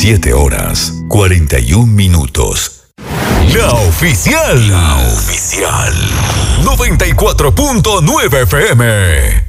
7 horas, 41 minutos. La oficial. 94.9 FM.